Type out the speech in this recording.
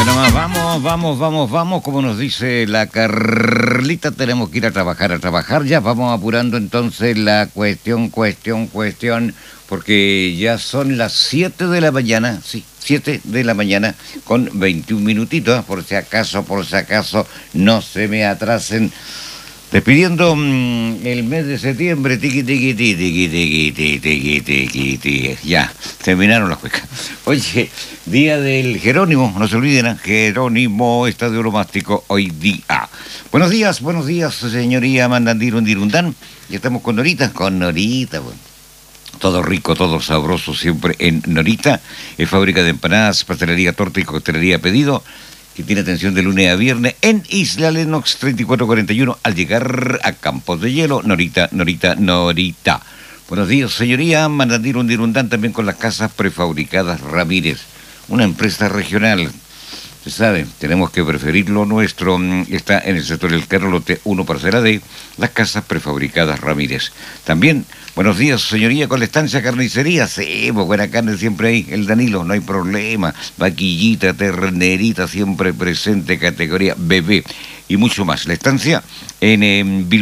nomás, vamos, como nos dice la Carlita, tenemos que ir a trabajar, ya vamos apurando entonces la cuestión, porque ya son las 7 de la mañana, sí, 7 de la mañana con 21 minutitos, por si acaso, no se me atrasen. Despidiendo el mes de septiembre, tiqui. Ya, terminaron las cuecas. Oye, día del Jerónimo, no se olviden, Jerónimo está de oromástico hoy día. Buenos días, señoría Mandandirundirundán. Ya estamos con Norita, bueno. Todo rico, todo sabroso, siempre en Norita. Es fábrica de empanadas, pastelería, torta y coctelería a pedido, que tiene atención de lunes a viernes en Isla Lennox 3441 al llegar a Campos de Hielo. Norita. Buenos días, señoría. Mandandirundirundán, también con las casas prefabricadas Ramírez, una empresa regional. Se sabe, tenemos que preferir lo nuestro. Está en el sector del Carro, lote 1, parcela D, las casas prefabricadas Ramírez. También, buenos días, señoría, con la estancia carnicería. Sí, pues buena carne siempre ahí, el Danilo, no hay problema. Vaquillita, ternerita, siempre presente, categoría bebé y mucho más. La estancia en